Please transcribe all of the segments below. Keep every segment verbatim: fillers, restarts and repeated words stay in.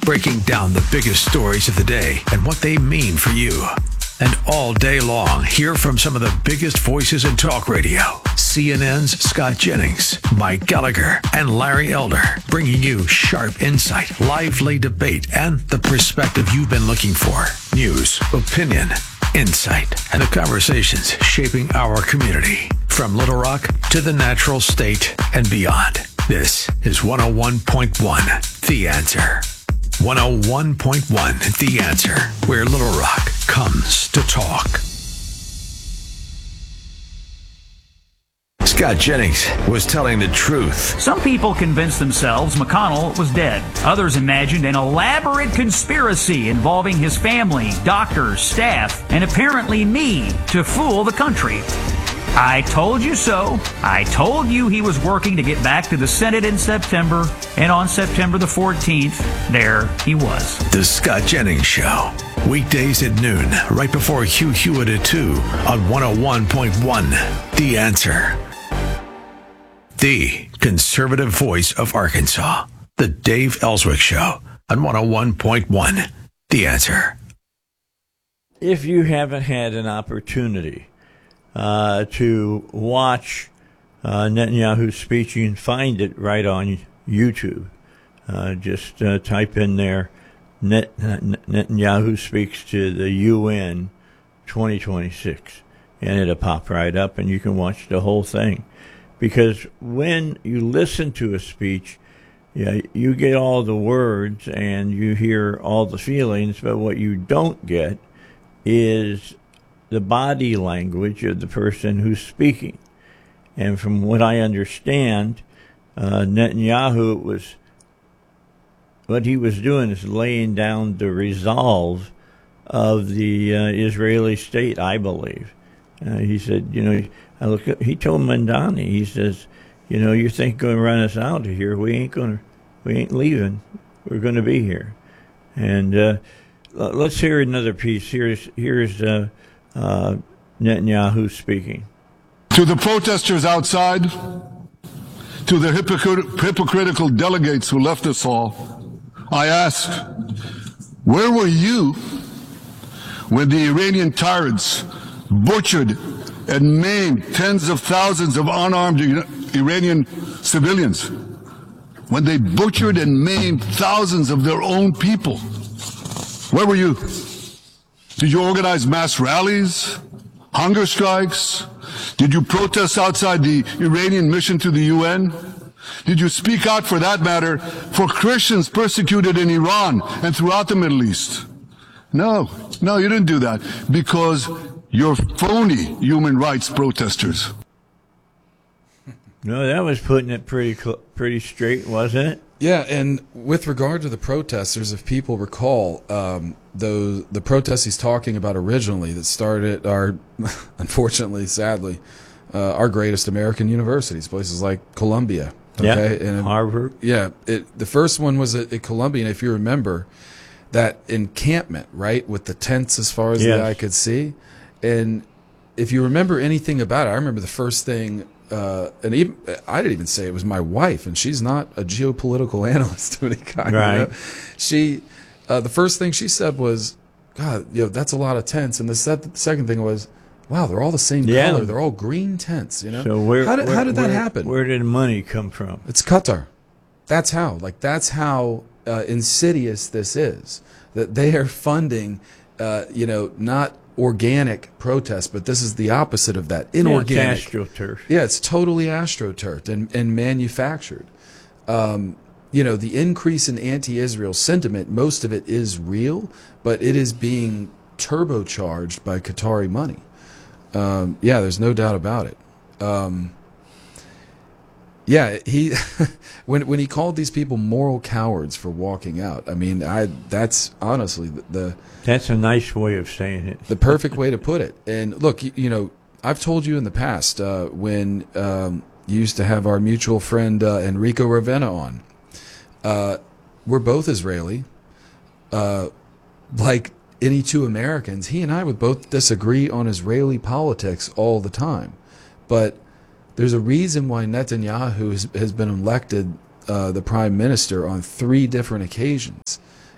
breaking down the biggest stories of the day and what they mean for you. And all day long, hear from some of the biggest voices in talk radio. C N N's Scott Jennings, Mike Gallagher, and Larry Elder, bringing you sharp insight, lively debate, and the perspective you've been looking for. News, opinion, insight, and the conversations shaping our community. From Little Rock to the natural state and beyond. This is one oh one point one, The Answer. one oh one point one, The Answer, where Little Rock comes to talk. Scott Jennings was telling the truth. Some people convinced themselves McConnell was dead. Others imagined an elaborate conspiracy involving his family, doctors, staff, and apparently me to fool the country. I told you so. I told you he was working to get back to the Senate in September, and on September the fourteenth, there he was. The Scott Jennings Show. Weekdays at noon, right before Hugh Hewitt at two on one oh one point one, The Answer. The conservative voice of Arkansas. The Dave Ellswick Show on one oh one point one, The Answer. If you haven't had an opportunity Uh, to watch uh, Netanyahu's speech, you can find it right on YouTube. Uh, just uh, type in there, Net, Netanyahu speaks to the U N twenty twenty-six, and it'll pop right up, and you can watch the whole thing. Because when you listen to a speech, yeah, you get all the words and you hear all the feelings, but what you don't get is the body language of the person who's speaking. And from what I understand, uh, Netanyahu was, what he was doing is laying down the resolve of the uh, Israeli state, I believe. Uh, he said, you know, I look at, he told Mandani, he says, you know, you think you're going to run us out of here? We ain't going to, we ain't leaving. We're going to be here. And uh, let's hear another piece. Here's, here's, uh, Uh, Netanyahu speaking. To the protesters outside, to the hypocrit- hypocritical delegates who left us all, I ask, where were you when the Iranian tyrants butchered and maimed tens of thousands of unarmed Iranian civilians? When they butchered and maimed thousands of their own people? Where were you? Did you organize mass rallies, hunger strikes? Did you protest outside the Iranian mission to the U N? Did you speak out, for that matter, for Christians persecuted in Iran and throughout the Middle East? No, no, you didn't do that because you're phony human rights protesters. No, that was putting it pretty pretty straight, wasn't it? Yeah, and with regard to the protesters, if people recall, um, those the protests he's talking about originally that started are, unfortunately, sadly, uh, our greatest American universities, places like Columbia, okay, yeah, and Harvard. Yeah, it, the first one was at, at Columbia, and if you remember, that encampment, right, with the tents as far as yes. the eye could see, and if you remember anything about it, I remember the first thing. Uh, and even I didn't even say it was my wife, and she's not a geopolitical analyst of any kind. Right. You know? She, uh, the first thing she said was, "God, you know, that's a lot of tents." And the, set, the second thing was, "Wow, they're all the same yeah. color. They're all green tents." You know. So where, how did where, how did that where, happen? Where did money come from? It's Qatar. That's how. Like that's how uh, insidious this is. That they are funding, uh, you know, not organic protest, but this is the opposite of that. Inorganic. Yeah, it's astroturf. Yeah, it's totally astroturfed and, and manufactured. Um, you know, the increase in anti-Israel sentiment, most of it is real, but it is being turbocharged by Qatari money. Um, yeah, there's no doubt about it. Um, yeah, he when when he called these people moral cowards for walking out. I mean, I that's honestly the, the that's a nice way of saying it. The perfect way to put it. And look, you, you know, I've told you in the past uh, when um, you used to have our mutual friend uh, Enrico Ravenna on. Uh, we're both Israeli. Uh, like any two Americans, he and I would both disagree on Israeli politics all the time, but there's a reason why Netanyahu has, has been elected uh, the prime minister on three different occasions.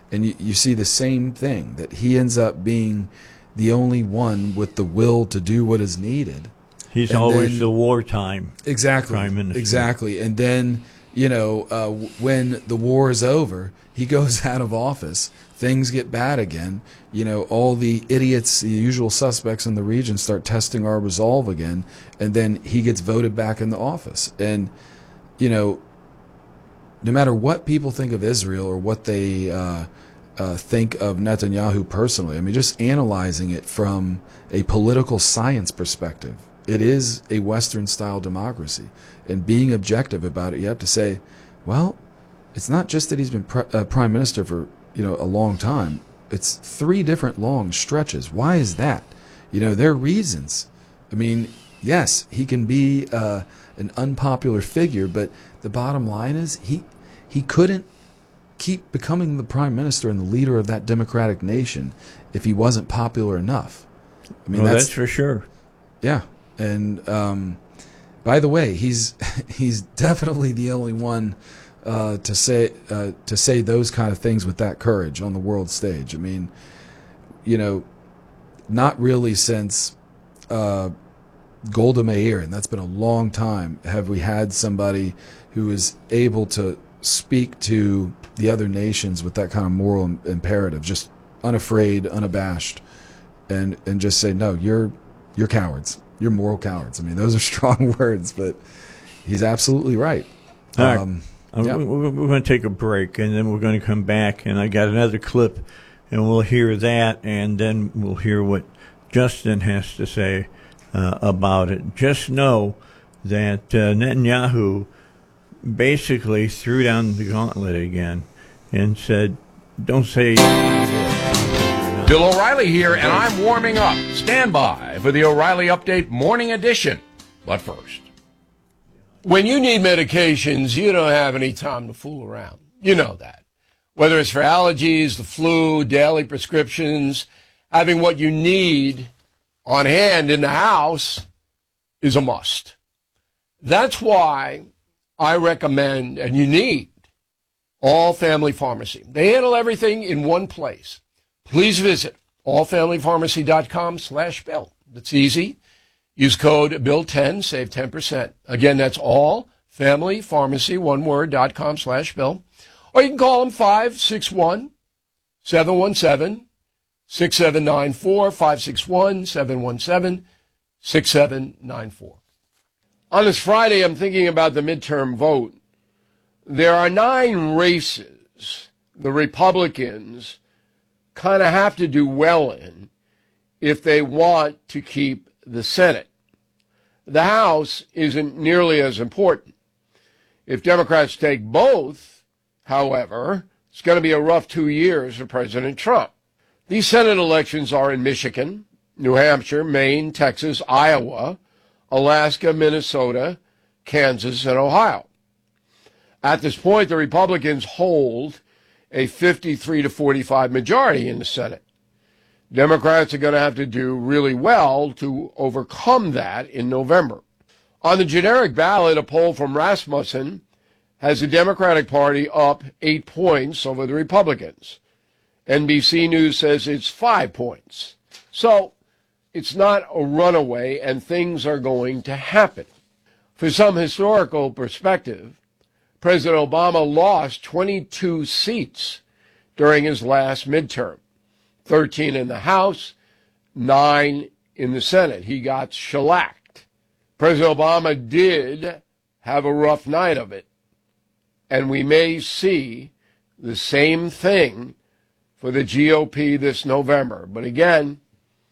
And you, you see the same thing, that he ends up being the only one with the will to do what is needed. He's And always then- the wartime Exactly. prime minister. Exactly. And then, you know, uh, w- when the war is over, he goes out of office. Things get bad again. You know, all the idiots, the usual suspects in the region start testing our resolve again. And then he gets voted back in the office. And, you know, no matter what people think of Israel or what they uh, uh, think of Netanyahu personally, I mean, just analyzing it from a political science perspective, it is a Western-style democracy. And being objective about it, you have to say, well, it's not just that he's been pre- uh, prime minister for, you know, a long time. It's three different long stretches. Why is that? You know, there are reasons. I mean, yes, he can be uh, an unpopular figure, but the bottom line is he he couldn't keep becoming the prime minister and the leader of that democratic nation if he wasn't popular enough. I mean, well, that's, that's for sure. yeah. And um, by the way, he's he's definitely the only one uh, to say uh, to say those kind of things with that courage on the world stage. I mean, you know, not really since uh, Golda Meir, and that's been a long time, have we had somebody who is able to speak to the other nations with that kind of moral im- imperative, just unafraid, unabashed, and and just say, no, you're you're cowards. You're moral cowards. I mean, those are strong words, but he's absolutely right. All right. Um, Uh, yeah. we- we- We're going to take a break, and then we're going to come back, and I got another clip, and we'll hear that, and then we'll hear what Justin has to say uh, about it. Just know that uh, Netanyahu basically threw down the gauntlet again and said, don't say... Bill O'Reilly here, and I'm warming up. Stand by for the O'Reilly Update Morning Edition. But first, when you need medications, you don't have any time to fool around. You know that. Whether it's for allergies, the flu, daily prescriptions, having what you need on hand in the house is a must. That's why I recommend, and you need, All Family Pharmacy. They handle everything in one place. Please visit allfamilypharmacy.com slash Bill. It's easy. Use code Bill ten, save ten percent. Again, that's allfamilypharmacy, one word, dot com slash Bill. Or you can call them five six one, seven one seven, six seven nine four, five six one, seven one seven, six seven nine four. On this Friday, I'm thinking about the midterm vote. There are nine races the Republicans kind of have to do well in if they want to keep the Senate. The House isn't nearly as important. If Democrats take both, however, it's going to be a rough two years for President Trump. These Senate elections are in Michigan, New Hampshire, Maine, Texas, Iowa, Alaska, Minnesota, Kansas, and Ohio. At this point, the Republicans hold a fifty-three to forty-five majority in the Senate. Democrats are going to have to do really well to overcome that in November. On the generic ballot, a poll from Rasmussen has the Democratic Party up eight points over the Republicans. N B C News says it's five points. So it's not a runaway, and things are going to happen. For some historical perspective, President Obama lost twenty-two seats during his last midterm, thirteen in the House, nine in the Senate. He got shellacked. President Obama did have a rough night of it, and we may see the same thing for the G O P this November. But again,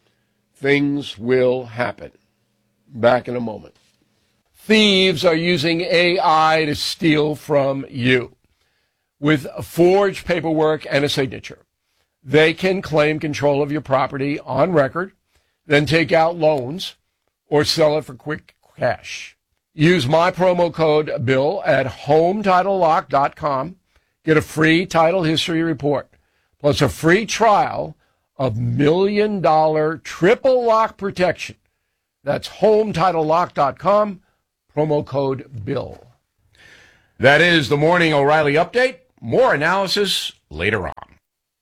things will happen. Back in a moment. Thieves are using A I to steal from you. With forged paperwork and a signature, they can claim control of your property on record, then take out loans or sell it for quick cash. Use my promo code BILL at home title lock dot com. Get a free title history report, plus a free trial of million dollar triple lock protection. That's home title lock dot com. Promo code BILL. That is the Morning O'Reilly Update. More analysis later on.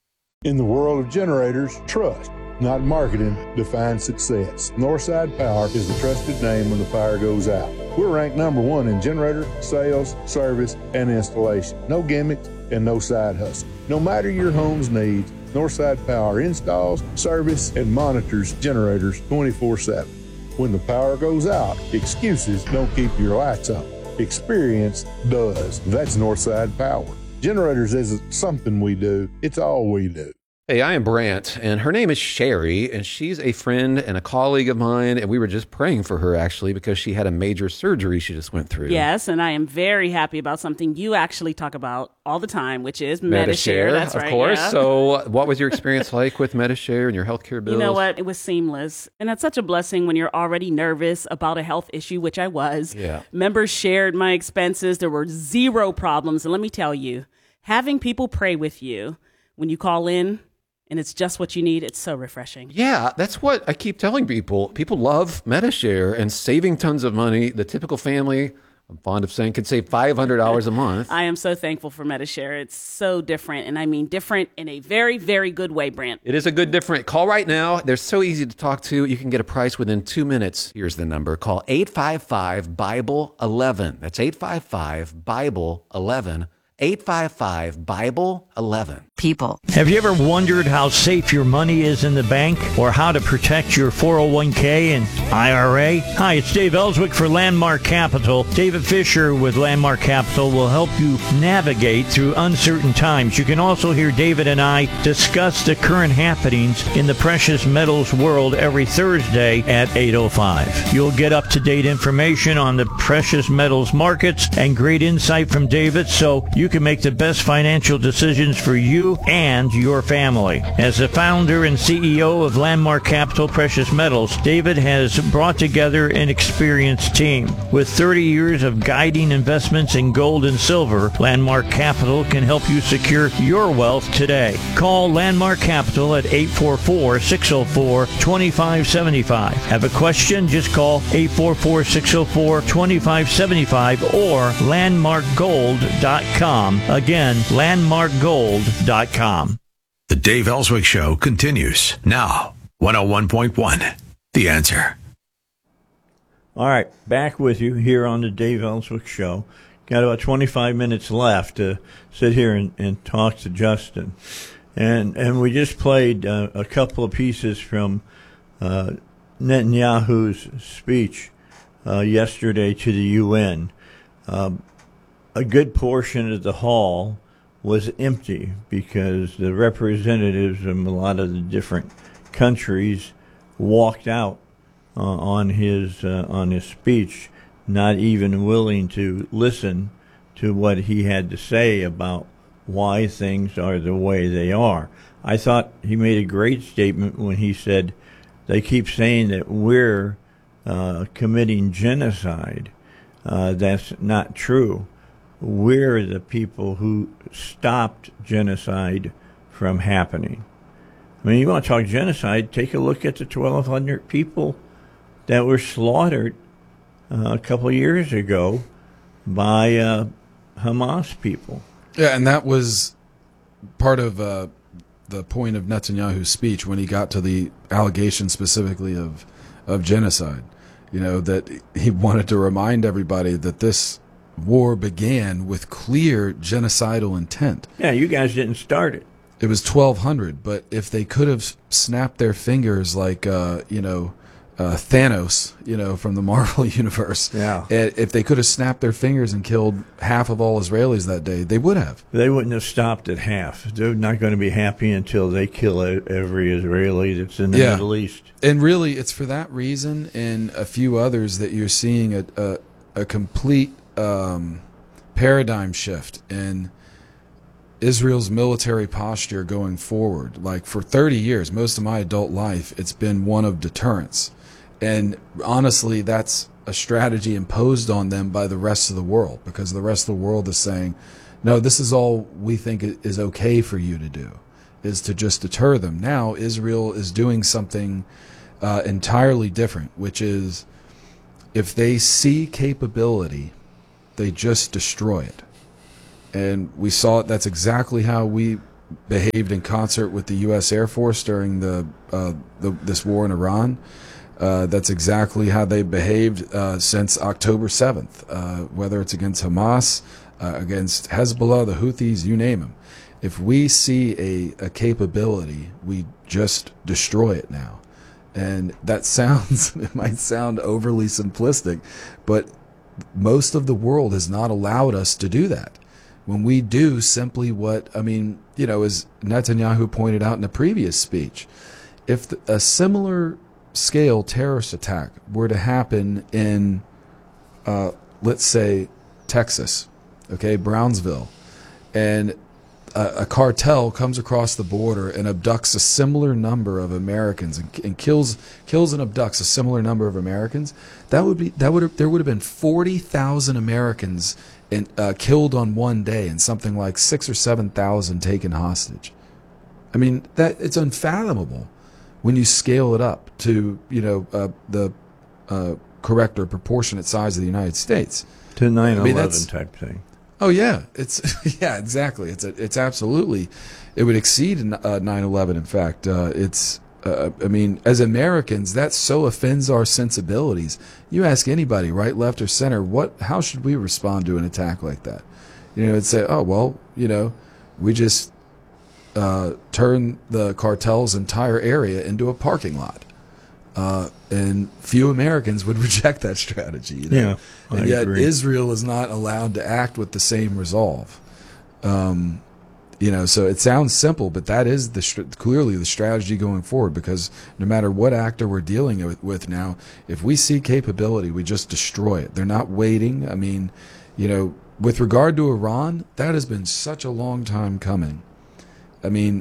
In the world of generators, trust, not marketing, defines success. Northside Power is the trusted name when the power goes out. We're ranked number one in generator, sales, service, and installation. No gimmicks and no side hustle. No matter your home's needs, Northside Power installs, service, and monitors generators twenty-four seven. When the power goes out, excuses don't keep your lights on. Experience does. That's Northside Power. Generators isn't something we do, it's all we do. Hey, I am Brant, and her name is Sherry, and she's a friend and a colleague of mine, and we were just praying for her, actually, because she had a major surgery she just went through. Yes, and I am very happy about something you actually talk about all the time, which is Medi-Share. Medi-Share. That's of right, course. yeah. So what was your experience like with Medi-Share and your healthcare bills? You know what? It was seamless. And that's such a blessing when you're already nervous about a health issue, which I was. Yeah. Members shared my expenses. There were zero problems. And let me tell you, having people pray with you when you call in, and it's just what you need, it's so refreshing. Yeah, that's what I keep telling people. People love Medi-Share and saving tons of money. The typical family, I'm fond of saying, could save five hundred dollars a month. I am so thankful for Medi-Share. It's so different, and I mean different in a very, very good way, Brant. It is a good different. Call right now. They're so easy to talk to. You can get a price within two minutes. Here's the number. Call eight five five, Bible eleven. That's eight five five, Bible eleven. eight five five, Bible eleven. People. Have you ever wondered how safe your money is in the bank or how to protect your four oh one k and I R A? Hi, it's Dave Ellswick for Landmark Capital. David Fisher with Landmark Capital will help you navigate through uncertain times. You can also hear David and I discuss the current happenings in the precious metals world every Thursday at eight oh five. You'll get up-to-date information on the precious metals markets and great insight from David so you can make the best financial decisions for you and your family. As the founder and C E O of Landmark Capital Precious Metals, David has brought together an experienced team. With thirty years of guiding investments in gold and silver, Landmark Capital can help you secure your wealth today. Call Landmark Capital at eight four four, six oh four, two five seven five. Have a question? Just call eight four four, six oh four, two five seven five or landmark gold dot com. Again, landmark gold dot com. The Dave Ellswick Show continues now. one oh one point one, The Answer. All right, back with you here on the Dave Ellswick Show. Got about twenty-five minutes left to sit here and, and talk to Justin. And and we just played uh, a couple of pieces from uh, Netanyahu's speech uh, yesterday to the U N. Uh, a good portion of the hall was empty because the representatives from a lot of the different countries walked out uh, on his uh, on his speech, not even willing to listen to what he had to say about why things are the way they are. I thought he made a great statement when he said they keep saying that we're uh, committing genocide. Uh, that's not true. We're the people who stopped genocide from happening. I mean, you want to talk genocide, take a look at the twelve hundred people that were slaughtered uh, a couple of years ago by uh, Hamas people. Yeah, and that was part of uh, the point of Netanyahu's speech when he got to the allegation specifically of, of genocide. You know, that he wanted to remind everybody that this war began with clear genocidal intent. Yeah, you guys didn't start it. It was twelve hundred, but if they could have snapped their fingers like, uh, you know, uh, Thanos, you know, from the Marvel universe, yeah. if they could have snapped their fingers and killed half of all Israelis that day, they would have. They wouldn't have stopped at half. They're not going to be happy until they kill every Israeli that's in the yeah. Middle East. And really, it's for that reason and a few others that you're seeing a, a, a complete um, paradigm shift in Israel's military posture going forward. Like for thirty years, most of my adult life, it's been one of deterrence. And honestly, that's a strategy imposed on them by the rest of the world, because the rest of the world is saying, no, this is all we think is okay for you to do, is to just deter them. Now Israel is doing something uh, entirely different, which is if they see capability, they just destroy it. And we saw it. That's exactly how we behaved in concert with the U S Air Force during the, uh, the this war in Iran. Uh, that's exactly how they behaved uh, since October seventh, uh, whether it's against Hamas, uh, against Hezbollah, the Houthis, you name them. If we see a, a capability, we just destroy it now. And that sounds, it might sound overly simplistic, but most of the world has not allowed us to do that. When we do simply what, I mean, you know, as Netanyahu pointed out in a previous speech, if the, a similar scale terrorist attack were to happen in, uh, let's say, Texas, okay, Brownsville, and a, a cartel comes across the border and abducts a similar number of Americans and, and kills kills and abducts a similar number of Americans, that would be that would have, there would have been forty thousand Americans in, uh, killed on one day and something like six or seven thousand taken hostage. I mean, that it's unfathomable when you scale it up to, you know, uh, the uh, correct or proportionate size of the United States. To nine eleven I mean, type thing. Oh yeah, it's yeah, exactly. It's a, it's absolutely, it would exceed uh, nine eleven. In fact, uh, it's. Uh, I mean, as Americans, that so offends our sensibilities. You ask anybody, right, left, or center, what? How should we respond to an attack like that? You know, it'd say, oh well, you know, we just uh, turn the cartel's entire area into a parking lot. Uh, and few Americans would reject that strategy. You know? Yeah, I and yet agree. Israel is not allowed to act with the same resolve. Um, you know, so it sounds simple, but that is the clearly the strategy going forward. Because no matter what actor we're dealing with, with now, if we see capability, we just destroy it. They're not waiting. I mean, you know, with regard to Iran, that has been such a long time coming. I mean,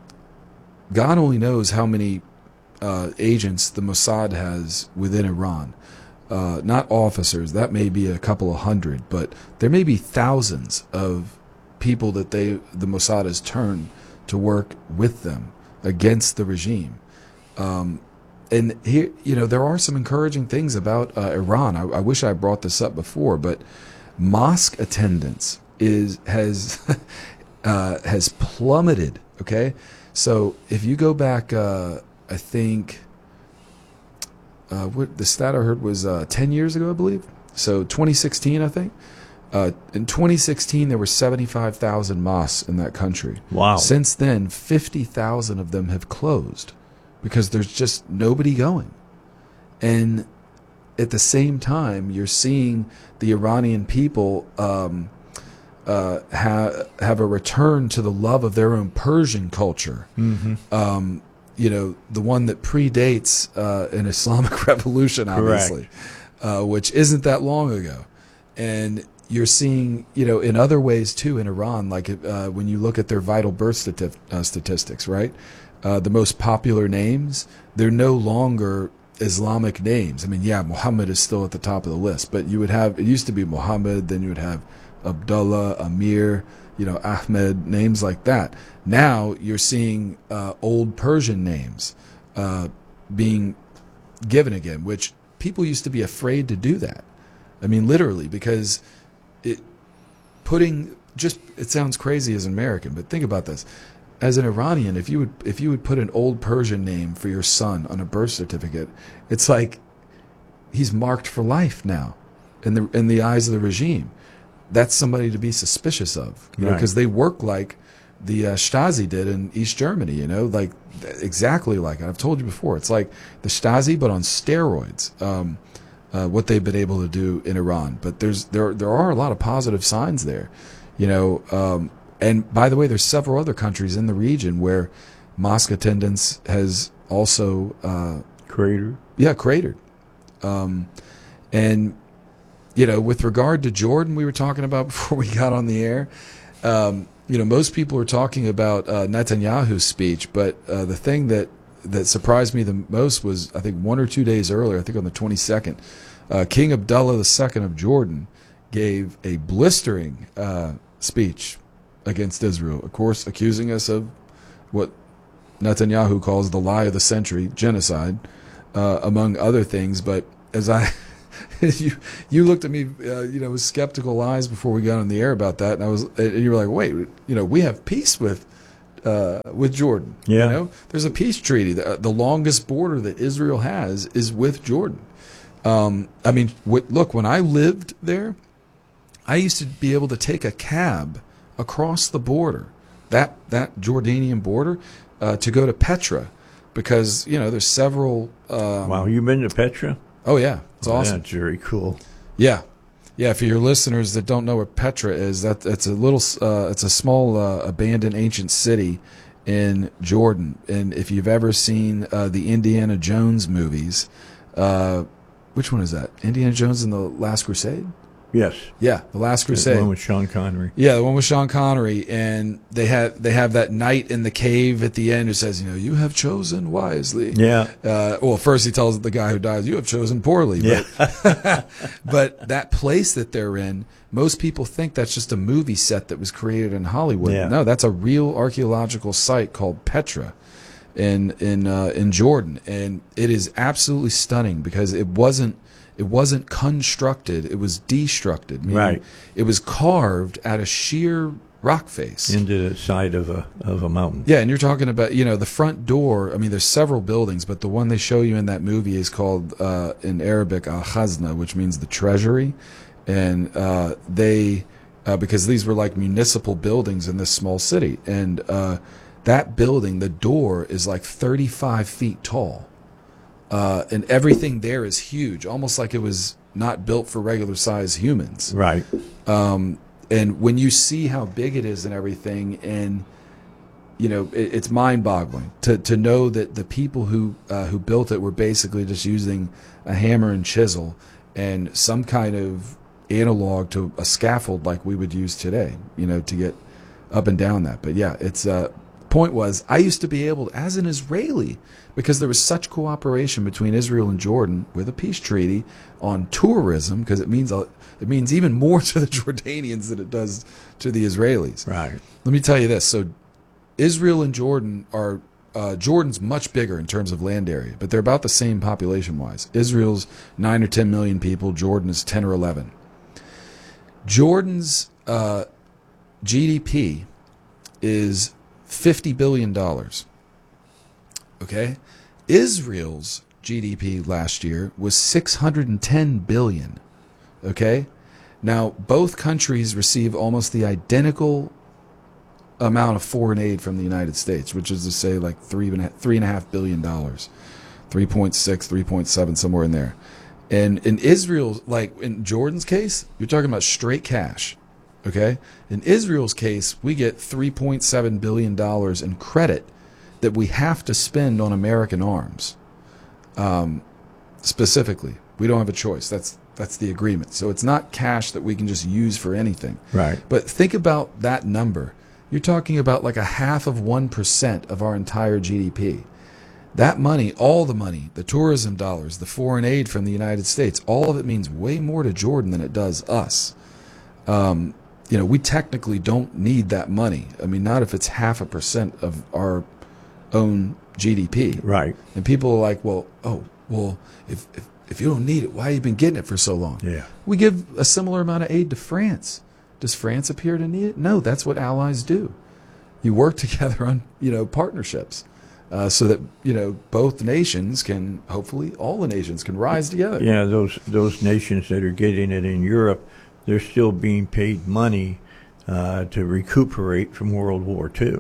God only knows how many Uh, agents the Mossad has within Iran. Uh, not officers, that may be a couple of hundred, but there may be thousands of people that they the Mossad has turned to work with them against the regime. Um, and here, you know, there are some encouraging things about uh, Iran. I, I wish I brought this up before, but mosque attendance is has uh, has plummeted. Okay, so if you go back. Uh, I think uh, what the stat I heard was uh, ten years ago, I believe. So twenty sixteen, I think. Uh, in twenty sixteen, there were seventy-five thousand mosques in that country. Wow. Since then, fifty thousand of them have closed because there's just nobody going. And at the same time, you're seeing the Iranian people um, uh, ha- have a return to the love of their own Persian culture. Mm-hmm. Um, you know, the one that predates uh, an Islamic revolution, obviously, uh, which isn't that long ago. And you're seeing, you know, in other ways, too, in Iran, like uh, when you look at their vital birth stati- uh, statistics, right? Uh, the most popular names, they're no longer Islamic names. I mean, yeah, Muhammad is still at the top of the list, but you would have, it used to be Muhammad, then you would have Abdullah, Amir, you know, Ahmed, names like that. Now you're seeing uh, old Persian names uh, being given again, which people used to be afraid to do that. I mean, literally, because it putting just it sounds crazy as an American, but think about this: as an Iranian, if you would if you would put an old Persian name for your son on a birth certificate, it's like he's marked for life now in the in the eyes of the regime. That's somebody to be suspicious of, you know, because they work like the uh, Stasi did in East Germany, you know, like exactly like it. I've told you before. It's like the Stasi, but on steroids. Um, uh, what they've been able to do in Iran, but there's there there are a lot of positive signs there, you know. Um, and by the way, there's several other countries in the region where mosque attendance has also uh, cratered. Yeah, cratered. Um, and you know, with regard to Jordan, we were talking about before we got on the air. Um, you know, most people are talking about uh, Netanyahu's speech, but uh, the thing that, that surprised me the most was, I think, one or two days earlier, I think on the twenty-second, uh, King Abdullah the Second of Jordan gave a blistering uh, speech against Israel, of course, accusing us of what Netanyahu calls the lie of the century, genocide, uh, among other things. But as I... you you looked at me, uh, you know, with skeptical eyes before we got on the air about that, and I was, and you were like, wait, you know, we have peace with uh, with Jordan. Yeah. You know, there's a peace treaty. The, the longest border that Israel has is with Jordan. Um, I mean, w- look, when I lived there, I used to be able to take a cab across the border, that that Jordanian border, uh, to go to Petra, because you know there's several. Um, Wow, you been to Petra? Oh yeah, it's Oh, awesome. That's very cool. Yeah, yeah. For your listeners that don't know where Petra is, that it's a little, uh, it's a small uh, abandoned ancient city in Jordan. And if you've ever seen uh, the Indiana Jones movies, uh, which one is that? Indiana Jones and the Last Crusade? Yes. Yeah, the Last The Crusade. one with Sean Connery. Yeah, the one with Sean Connery, and they have they have that knight in the cave at the end who says, you know, you have chosen wisely. Yeah. Uh, well, first he tells the guy who dies, you have chosen poorly. Yeah. But, but that place that they're in, most people think that's just a movie set that was created in Hollywood. Yeah. No, that's a real archaeological site called Petra in in uh, in Jordan, and it is absolutely stunning because it wasn't. It wasn't constructed; it was destructed. Meaning Right. It was carved out of sheer rock face Into the side of a of a mountain. Yeah, and you're talking about you know the front door. I mean, there's several buildings, but the one they show you in that movie is called uh, in Arabic Al Khazna, which means the treasury, and uh, they uh, because these were like municipal buildings in this small city, and uh, that building, the door is like thirty-five feet tall. Uh, and everything there is huge, almost like it was not built for regular size humans. Right. Um, and when you see how big it is and everything, and you know, it, it's mind boggling to, to know that the people who uh, who built it were basically just using a hammer and chisel and some kind of analog to a scaffold like we would use today, you know, to get up and down that. But yeah, it's uh, point was I used to be able, as an Israeli, because there was such cooperation between Israel and Jordan with a peace treaty on tourism, because it means it means even more to the Jordanians than it does to the Israelis. Right. Let me tell you this. So Israel and Jordan are, uh, Jordan's much bigger in terms of land area, but they're about the same population-wise. Israel's nine or ten million people. Jordan is ten or eleven. Jordan's uh, G D P is fifty billion dollars. Okay? Israel's G D P last year was six hundred ten billion dollars. Okay? Now, both countries receive almost the identical amount of foreign aid from the United States, which is to say like three and a, three and a half billion dollars. three point six, three point seven, somewhere in there. And in Israel, like in Jordan's case, you're talking about straight cash. Okay? In Israel's case, we get three point seven billion dollars in credit that we have to spend on American arms. Um, specifically, we don't have a choice. That's that's the agreement. So it's not cash that we can just use for anything. Right. But think about that number. You're talking about like a half of one percent of our entire G D P. That money, all the money, the tourism dollars, the foreign aid from the United States, all of it means way more to Jordan than it does us. Um, you know, we technically don't need that money. I mean, not if it's half a percent of our own G D P. Right. And people are like, well, oh, well, if, if if you don't need it, why have you been getting it for so long? Yeah. We give a similar amount of aid to France. Does France appear to need it? No, that's what allies do. You work together on, you know, partnerships uh, so that, you know, both nations can, hopefully all the nations can rise together. Yeah, those those nations that are getting it in Europe, they're still being paid money uh, to recuperate from World War Two.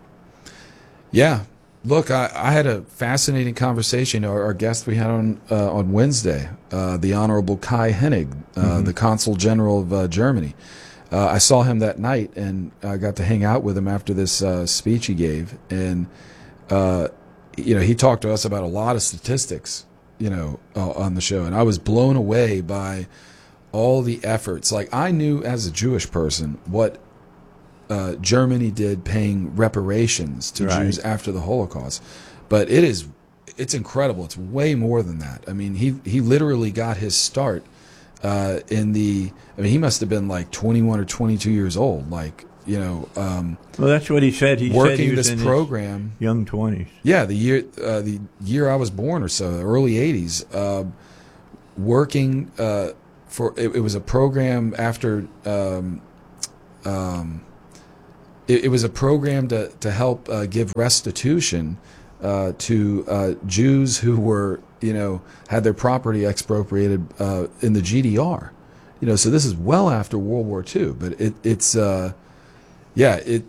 Yeah. Look, I, I had a fascinating conversation. Our, our guest we had on uh, on Wednesday, uh, the Honorable Kai Hennig, uh, Mm-hmm. the Consul General of uh, Germany. Uh, I saw him that night, and I got to hang out with him after this uh, speech he gave. And uh, you know, he talked to us about a lot of statistics, you know, uh, on the show, and I was blown away by all the efforts. Like, I knew as a Jewish person what Uh, Germany did paying reparations to Right. Jews after the Holocaust, but it is it's incredible. It's way more than that. I mean, he he literally got his start uh, in the. I mean, he must have been like twenty-one or twenty-two years old. Like, you know, um, Well, that's what he said. He working said he was this in his program. young twenties. Yeah, the year uh, the year I was born or so, the early eighties, uh, working uh, for it, it was a program after. Um, um, it, it was a program to to help uh, give restitution uh, to uh, Jews who were, you know, had their property expropriated uh, in the G D R. You know, so this is well after World War Two, but it, it's, uh, yeah, it.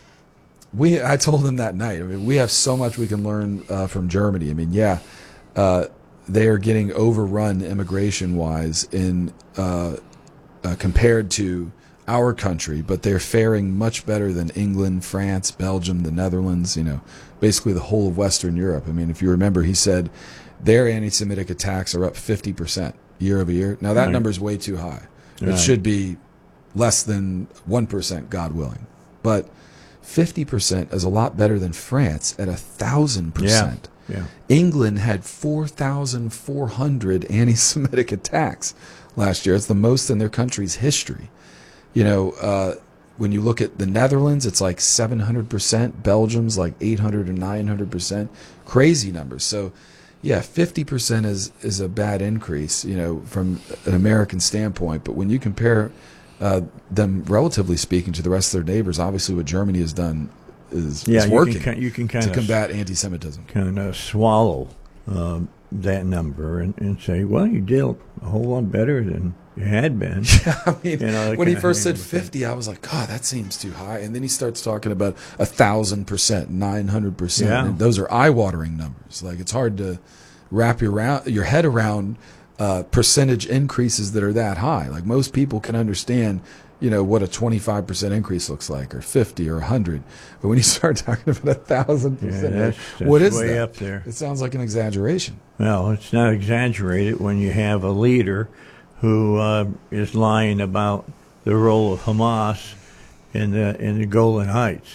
We I told them that night. I mean, we have so much we can learn uh, from Germany. I mean, yeah, uh, they are getting overrun immigration wise in uh, uh, compared to our country, but they're faring much better than England, France, Belgium, the Netherlands. You know, basically the whole of Western Europe. I mean, if you remember, he said their anti-Semitic attacks are up fifty percent year over year. Now that right. number is way too high. Right. It should be less than one percent, God willing, but fifty percent is a lot better than France at one thousand percent. Yeah. England had four thousand four hundred anti-Semitic attacks last year. It's the most in their country's history. You know, uh, when you look at the Netherlands, it's like seven hundred percent. Belgium's like eight hundred or nine hundred percent. Crazy numbers. So, yeah, fifty percent is, is a bad increase, you know, from an American standpoint. But when you compare uh, them, relatively speaking, to the rest of their neighbors, obviously what Germany has done is, yeah, is you working can, you can kind to of combat anti-Semitism. Kind of swallow uh, that number and, and say, well, you did a whole lot better than you had been. Yeah, I mean, you know, when he first said fifty, I was like, God, that seems too high. And then he starts talking about a thousand percent, nine hundred percent. Yeah. And those are eye-watering numbers. Like, it's hard to wrap your round, your head around uh, percentage increases that are that high. Like, most people can understand, you know, what a twenty-five percent increase looks like, or fifty, or one hundred. But when you start talking about a thousand percent, that's, that's what is way that? Up there. It sounds like an exaggeration. Well, it's not exaggerated when you have a leader who uh, is lying about the role of Hamas in the in the Golan Heights.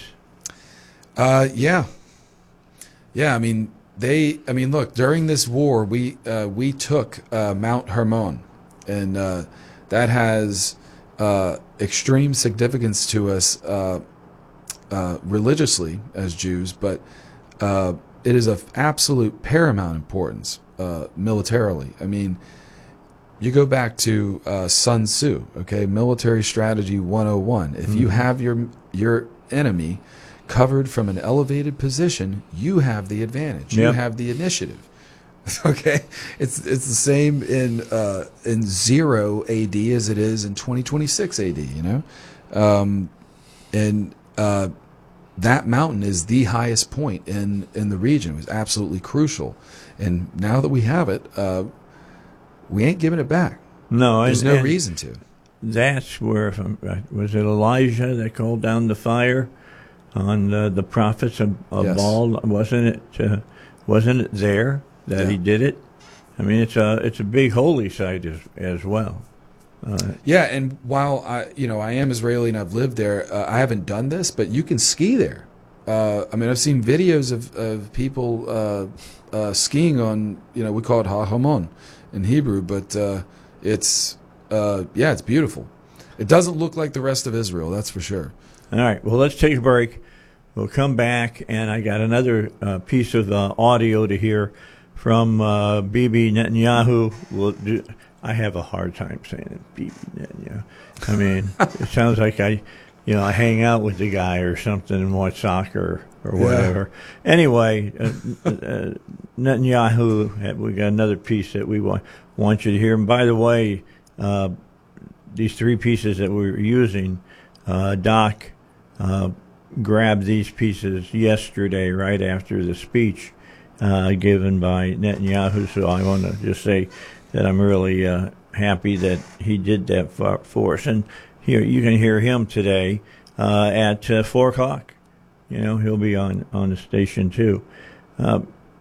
Uh, yeah, yeah. I mean, they. I mean, look. During this war, we uh, we took uh, Mount Hermon, and uh, that has uh, extreme significance to us uh, uh, religiously as Jews, but uh, it is of absolute paramount importance uh, militarily. I mean, you go back to uh, Sun Tzu, okay, Military Strategy one oh one. If mm-hmm. you have your your enemy covered from an elevated position, you have the advantage. Yep. You have the initiative. Okay, it's it's the same in uh, in zero A D as it is in twenty twenty-six A D. You know, um, and uh, that mountain is the highest point in in the region. It was absolutely crucial, and now that we have it, uh, we ain't giving it back. No, there's and, no and reason to. That's where was it Elijah that called down the fire on the, the prophets of, of Yes. Baal? Wasn't it? Uh, wasn't it there that Yeah. he did it? I mean, it's a it's a big holy site as as well. Uh, Yeah, and while I, you know, I am Israeli and I've lived there, uh, I haven't done this, but you can ski there. Uh, I mean, I've seen videos of of people uh, uh, skiing on, you know, we call it Ha Hamon in Hebrew, but uh, it's uh, yeah, it's beautiful. It doesn't look like the rest of Israel, that's for sure. all right, well, let's take a break. We'll come back, and I got another uh, piece of uh, audio to hear from uh, Bibi Netanyahu. We'll do, I have a hard time saying it, Bibi Netanyahu. I mean, it sounds like I, you know, I hang out with the guy or something and watch soccer or whatever. Yeah. Anyway, uh, uh, Netanyahu, we got another piece that we want want you to hear. And by the way, uh, these three pieces that we're using, uh, Doc uh, grabbed these pieces yesterday right after the speech uh, given by Netanyahu. So I want to just say that I'm really uh, happy that he did that for, for us. And here you can hear him today uh, at uh, four o'clock. You know, he'll be on, on the station too. Uh,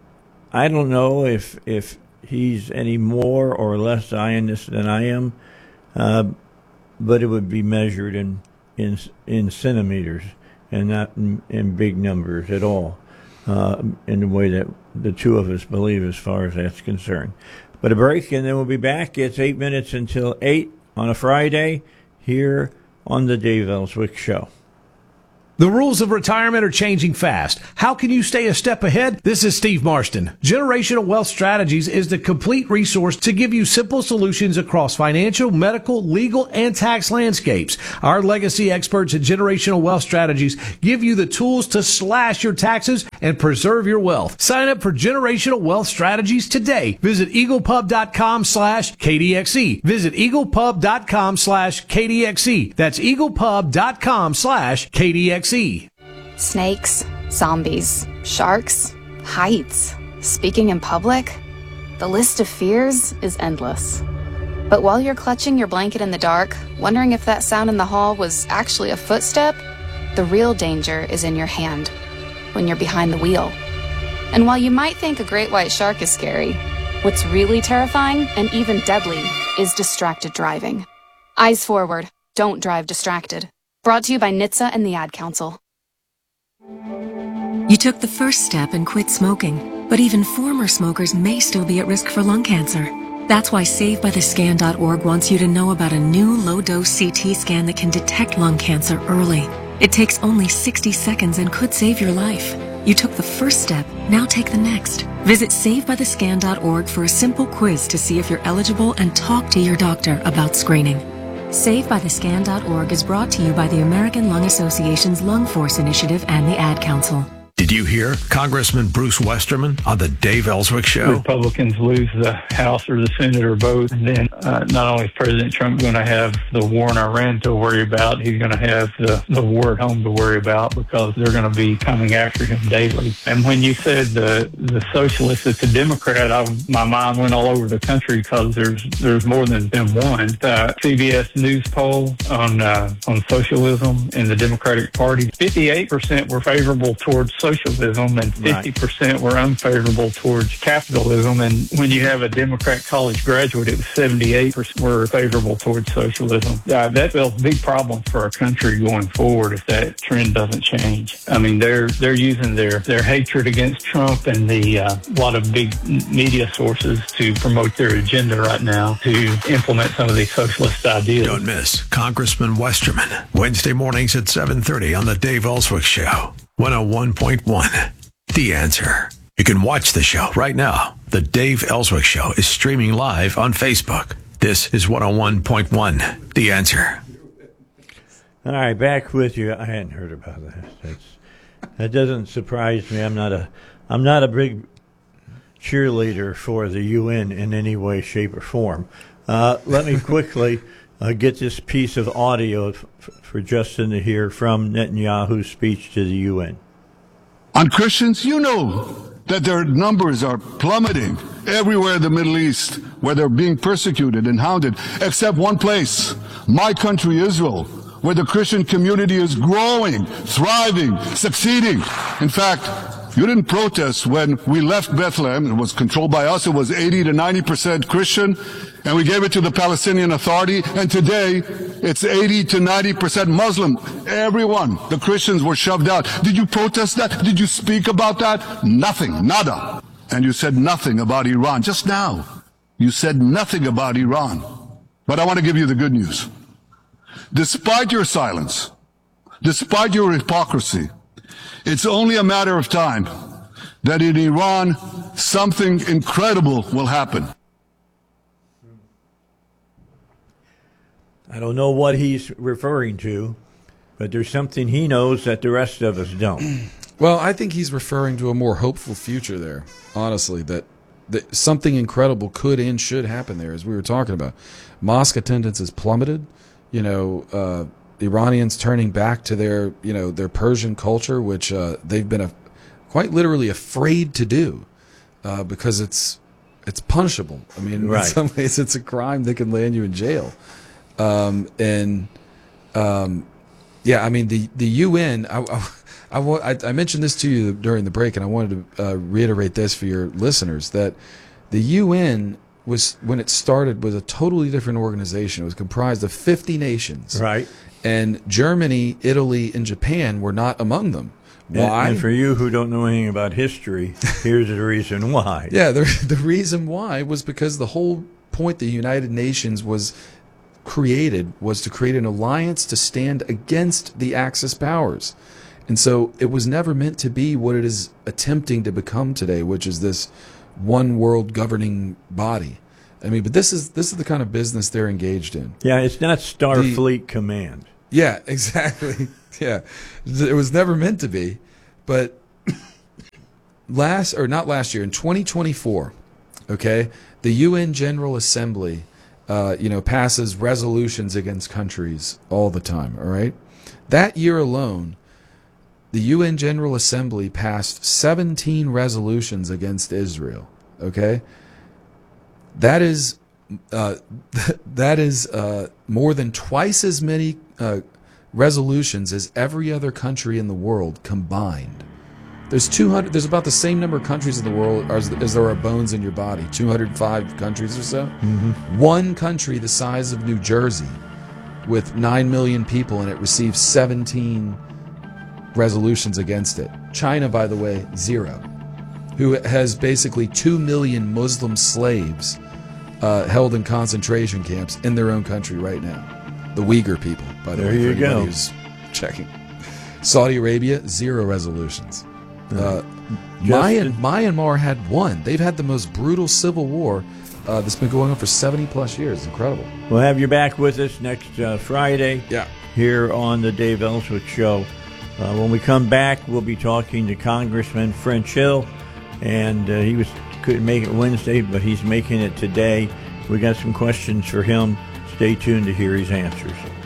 I don't know if if he's any more or less Zionist than I am, uh, but it would be measured in in in centimeters and not in, in big numbers at all, uh, in the way that the two of us believe as far as that's concerned. But a break, and then we'll be back. It's eight minutes until eight on a Friday here on the Dave Ellswick Show. The rules of retirement are changing fast. How can you stay a step ahead? This is Steve Marston. Generational Wealth Strategies is the complete resource to give you simple solutions across financial, medical, legal, and tax landscapes. Our legacy experts at Generational Wealth Strategies give you the tools to slash your taxes and preserve your wealth. Sign up for Generational Wealth Strategies today. Visit eaglepub.com slash KDXE. Visit eaglepub.com slash KDXE. That's eaglepub.com slash KDXE. Snakes, zombies, sharks, heights, speaking in public. The list of fears is endless. But while you're clutching your blanket in the dark, wondering if that sound in the hall was actually a footstep, the real danger is in your hand, when you're behind the wheel. And while you might think a great white shark is scary, what's really terrifying and even deadly is distracted driving. Eyes forward, don't drive distracted. Brought to you by N H T S A and the Ad Council. You took the first step and quit smoking, but even former smokers may still be at risk for lung cancer. That's why Save By The Scan dot org wants you to know about a new low-dose C T scan that can detect lung cancer early. It takes only sixty seconds and could save your life. You took the first step, now take the next. Visit Save By The Scan dot org for a simple quiz to see if you're eligible and talk to your doctor about screening. Save By The Scan dot org is brought to you by the American Lung Association's Lung Force Initiative and the Ad Council. Did you hear Congressman Bruce Westerman on the Dave Ellswick Show? Republicans lose the House or the Senate or both, and then uh, not only is President Trump going to have the war in Iran to worry about, he's going to have the, the war at home to worry about because they're going to be coming after him daily. And when you said the the socialist, it's a Democrat, I, my mind went all over the country because there's there's more than been one. Uh, C B S News poll on uh, on socialism in the Democratic Party, fifty-eight percent were favorable towards socialism and fifty percent were unfavorable towards capitalism. And when you have a Democrat college graduate, it was seventy-eight percent were favorable towards socialism. Uh, that spells a big problem for our country going forward if that trend doesn't change. I mean, they're they're using their, their hatred against Trump and the uh, lot of big media sources to promote their agenda right now to implement some of these socialist ideas. Don't miss Congressman Westerman, Wednesday mornings at seven thirty on the Dave Ellswick Show. one oh one point one, The Answer. You can watch the show right now. The Dave Ellswick Show is streaming live on Facebook. This is one oh one point one, The Answer. All right, back with you. I hadn't heard about that. That's, that doesn't surprise me. I'm not a, I'm not a big cheerleader for the U N in any way, shape, or form. Uh, let me quickly uh, get this piece of audio f- for Justin to hear from Netanyahu's speech to the U N. On Christians, you know that their numbers are plummeting everywhere in the Middle East, where they're being persecuted and hounded, except one place, my country, Israel, where the Christian community is growing, thriving, succeeding. In fact, you didn't protest when we left Bethlehem. It was controlled by us. It was eighty to ninety percent Christian, and we gave it to the Palestinian Authority. And today, it's eighty to ninety percent Muslim. Everyone, the Christians were shoved out. Did you protest that? Did you speak about that? Nothing, nada. And you said nothing about Iran. Just now, you said nothing about Iran. But I want to give you the good news. Despite your silence, despite your hypocrisy, it's only a matter of time that in Iran, something incredible will happen. I don't know what he's referring to, but there's something he knows that the rest of us don't. Well, I think he's referring to a more hopeful future there, honestly, that, that something incredible could and should happen there, as we were talking about. Mosque attendance has plummeted. You know, uh, Iranians turning back to their, you know, their Persian culture, which uh, they've been a, quite literally afraid to do uh, because it's it's punishable. I mean, right. In some ways, it's a crime that can land you in jail. Um, and um, yeah, I mean, the the U N. I, I, I, I mentioned this to you during the break, and I wanted to uh, reiterate this for your listeners that the U N was, when it started, was a totally different organization. It was comprised of fifty nations. Right. And Germany, Italy, and Japan were not among them. Why? And, and for you who don't know anything about history, here's the reason why. Yeah, the, the reason why was because the whole point the United Nations was created was to create an alliance to stand against the Axis powers. And so it was never meant to be what it is attempting to become today, which is this one world governing body. I mean, but this is this is the kind of business they're engaged in. Yeah, it's not Starfleet The, Command. Yeah, exactly. Yeah, it was never meant to be. But last, or not last year, in twenty twenty-four, okay, the U N General Assembly, uh, you know, passes resolutions against countries all the time. All right, that year alone, the U N General Assembly passed seventeen resolutions against Israel. Okay, that is uh, that is uh, more than twice as many uh, resolutions as every other country in the world combined. There's two hundred. There's about the same number of countries in the world as, as there are bones in your body. two hundred five countries or so. Mm-hmm. One country the size of New Jersey, with nine million people in it, receives seventeen resolutions against it. China, by the way, zero. Who has basically two million Muslim slaves uh, held in concentration camps in their own country right now. The Uyghur people, by the there way. There you for go. Who's checking. Saudi Arabia, zero resolutions. Uh, Justin? Myan- Myanmar had one. They've had the most brutal civil war uh, that's been going on for seventy plus years. Incredible. We'll have you back with us next uh, Friday. Yeah. Here on the Dave Ellsworth Show. Uh, when we come back, we'll be talking to Congressman French Hill, and uh, he was couldn't make it Wednesday, but he's making it today. We got some questions for him. Stay tuned to hear his answers.